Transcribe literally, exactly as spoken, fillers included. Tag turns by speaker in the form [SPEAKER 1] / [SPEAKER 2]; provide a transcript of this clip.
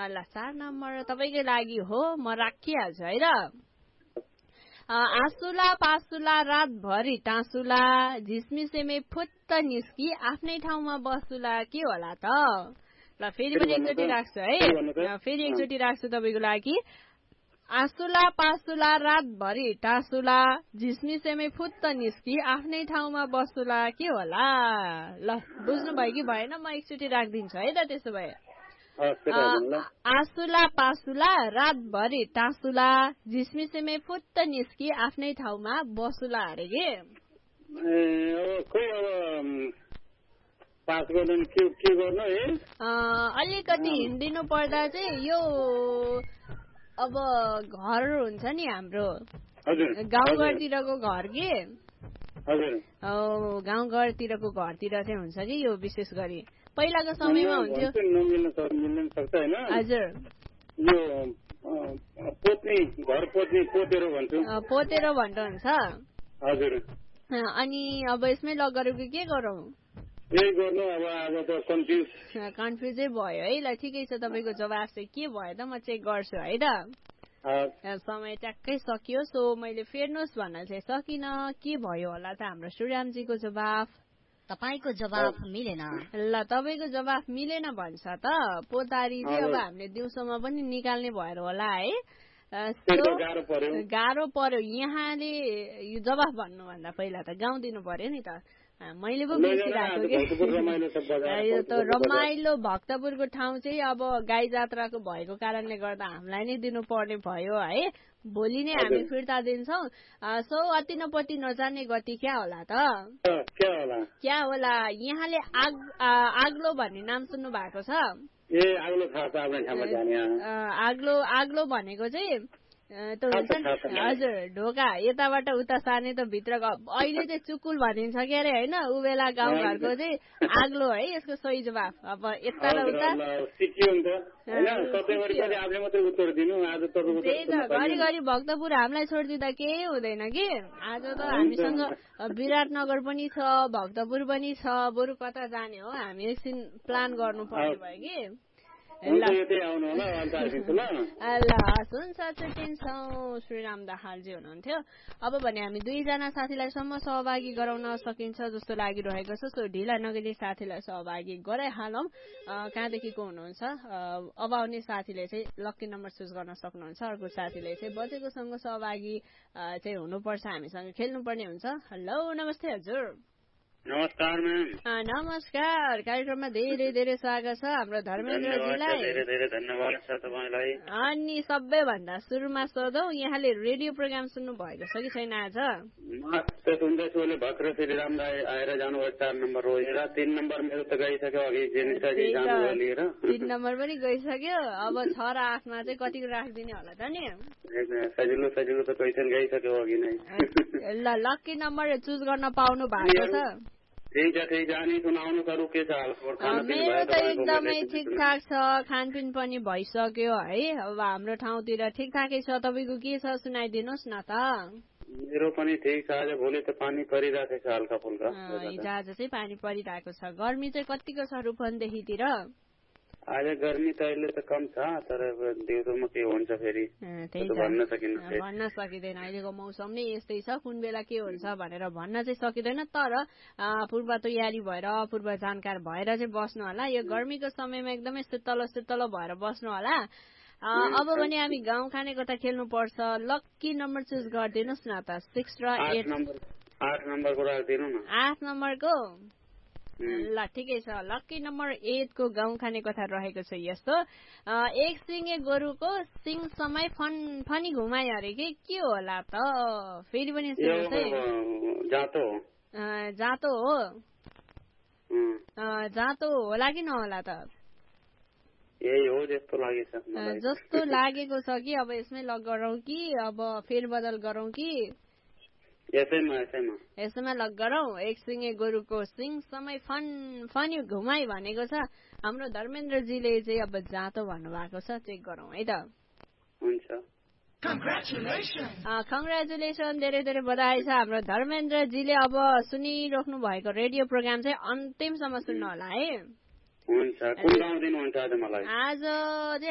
[SPEAKER 1] ल चार नम्बर तपाईँकै लागि हो, म राखिहाल्छु है त। आँसुला पासुला रातभरि टाँसुला झिसमिसेमे फुत्त निस्की आफ्नै ठाउँमा बसुला के होला त? ल फेरि पनि एकचोटि राख्छु है, फेरि एकचोटि राख्छु तपाईँको लागि। आँसुला पासुला रातभरि टाँसुला झिसमिसेमै फुत्त निस्की आफ्नै ठाउँमा बसुला के होला? ल बुझ्नुभयो कि भएन? म एकचोटि राखिदिन्छु है त त्यसो भए। आँसुला पासुला रातभरि टाँसुला झिसमिसेमै फुत्त निस्की आफ्नै ठाउँमा बसुला अरे के? अलिकति हिँडिदिनु पर्दा चाहिँ यो अब घर हुन्छ नि हाम्रो गाउँघरतिरको घर के गाउँघरतिरको घरतिर चाहिँ हुन्छ कि यो विशेष गरी पहिलाको समयमा हुन्थ्यो। हजुर पोतेरो भन्नुहुन्छ।
[SPEAKER 2] हजुर
[SPEAKER 1] अनि अब यसमै लग गरेको के गरौँ? कन्फ्युजै भयो है। ल ठिकै छ, तपाईँको जवाफ चाहिँ के भयो त म चेक गर्छु है त। समय ट्याक्कै सकियो, सो मैले फेर्नुहोस् भन्न चाहिँ सकिनँ। के भयो होला त हाम्रो श्रीरामजीको जवाफ?
[SPEAKER 3] तपाईको जवाफ मिलेन।
[SPEAKER 1] ल तपाईँको जवाफ मिलेन भन्छ त। पोतारी चाहिँ अब हामीले दिउँसोमा पनि निकाल्ने भएर होला है। गाह्रो पर्यो। यहाँले यो जवाफ भन्नुभन्दा पहिला त गाउँ दिनु पर्यो नि त। मैले पो बिर्सिरहेको कि यो त रमाइलो भक्तपुरको ठाउँ चाहिँ अब गाई जात्राको भएको कारणले गर्दा हामीलाई नै दिनुपर्ने भयो है। भोलि नै हामी फिर्ता दिन्छौँ। सो अति नपति नजाने गति क्या होला त? क्या होला? यहाँले आग आग्लो भन्ने नाम सुन्नु भएको छ? आग्लो आग्लो भनेको चाहिँ त हुन्छ नि। हजुर ढोका यताबाट उता सार्ने त भित्र अहिले चाहिँ चुकुल भनिन्छ के अरे होइन? ऊ बेला गाउँघरको चाहिँ आग्लो है यसको सही जवाफ। अब यता र उता त्यही त घरिघरि भक्तपुर हामीलाई छोडिदिँदा केही हुँदैन कि। आज त हामीसँग विराटनगर पनि छ, भक्तपुर पनि छ, बरु कता जाने हो हामी एकछिन प्लान गर्नु पर्ने भयो कि। ल हुन्छ छुट्टिन्छौँ। श्रीराम दाहालजी हुनुहुन्थ्यो। अब भने हामी दुईजना साथीलाई सम्म सहभागी गराउन सकिन्छ जस्तो लागिरहेको छ। सो ढिला नगरी साथीलाई सहभागी गराइहालौँ। कहाँदेखि को हुनुहुन्छ? अब आउने साथीले चाहिँ लक्की नम्बर चुज गर्न सक्नुहुन्छ। अर्को साथीले चाहिँ बजेकोसँग सहभागी चाहिँ हुनुपर्छ, हामीसँग खेल्नुपर्ने हुन्छ। हेलो नमस्ते हजुर।
[SPEAKER 2] नमस्कार म्याम।
[SPEAKER 1] नमस्कार। कार्यक्रममा धेरै धेरै स्वागत छ हाम्रो धर्मेन्द्रजीलाई।
[SPEAKER 2] धेरै धेरै धन्यवाद छ तपाईलाई।
[SPEAKER 1] अनि सबैभन्दा सुरुमा सोधौँ, यहाँले रेडियो प्रोग्राम सुन्नु भएको छ कि छैन आज?
[SPEAKER 2] सुन्दैछु। भर्खर श्रीराम दाई आएर जानुभयो चार नम्बर रोजेर। तीन नम्बर मेरो त गइसक्यो अघि लिएर।
[SPEAKER 1] तीन नम्बर पनि गइसक्यो। अब छ र आठमा चाहिँ कतिको राखिदिने होला त नि?
[SPEAKER 2] सजिलो सजिलो त क्वेसन गइसक्यो अघि नै।
[SPEAKER 1] ल लक्की नम्बर चुज गर्न पाउनु भएको छ?
[SPEAKER 2] ठीक छ ठीक छ। अनि सुनाउनु अरू के छ?
[SPEAKER 1] मेरो त एकदमै ठिकठाक छ, खानपिन पनि भइसक्यो है। अब हाम्रो ठाउँतिर ठिकठाकै छ। तपाईँको के छ सुनाइदिनुहोस् न त।
[SPEAKER 2] मेरो पनि ठिक छ। आज भोलि त पानी परिरहेको छ हल्का फुल्का।
[SPEAKER 1] हिजो आज चाहिँ पानी परिरहेको छ। गर्मी चाहिँ कतिको छ रूपन्देहीतिर?
[SPEAKER 2] आज गर्मी त अहिले त कम छ, तर दिउँसोमा के हुन्छ फेरि भन्न सकिन्न।
[SPEAKER 1] भन्न सकिँदैन। अहिलेको मौसम नै यस्तै छ, कुन बेला के हुन्छ भनेर भन्न चाहिँ सकिँदैन। तर पूर्व तयारी भएर पूर्व जानकार भएर चाहिँ बस्नु होला। यो गर्मीको समयमा एकदमै शीतलो शीतलो भएर बस्नु होला। अब भने हामी गाउँ खाने कता खेल्नु पर्छ। लक्की नम्बर चुज गरिदिनुहोस् न त। सिक्स र एट।
[SPEAKER 2] आठ नम्बरको राखिदिनु न।
[SPEAKER 1] आठ नम्बरको ल ठिकै छ। लक्की नम्बर एट को गाउँ खाने कथा रहेको छ यस्तो। एक सिङे गोरुको सिङ समय फन फनी घुमाइ अरे कि के होला त? फेरि पनि
[SPEAKER 2] जातो
[SPEAKER 1] जातो हो। जातो होला कि नहोला त?
[SPEAKER 2] यही हो जस्तो लागेको छ।
[SPEAKER 1] जस्तो लागेको छ कि अब यसमै लग गरौँ कि अब फेरबदल गरौँ कि?
[SPEAKER 2] यसैमा यसैमा
[SPEAKER 1] यसैमा लग गरौँ। एक सिङे गोरुको सिङ समय फन फनी घुमाइ भनेको छ। हाम्रो धर्मेन्द्रजीले चाहिँ अब जातो भन्नुभएको छ। चेक गरौँ है त।
[SPEAKER 2] हुन्छ।
[SPEAKER 1] कङ्ग्रेचुलेसन। धेरै धेरै बधाई छ। हाम्रो धर्मेन्द्रजीले अब सुनिराख्नु भएको रेडियो प्रोग्राम चाहिँ अन्तिमसम्म सुन्नु होला है।
[SPEAKER 2] हुन्छ। कुन गाउँ दिनुहुन्छ आज मलाई?
[SPEAKER 1] आज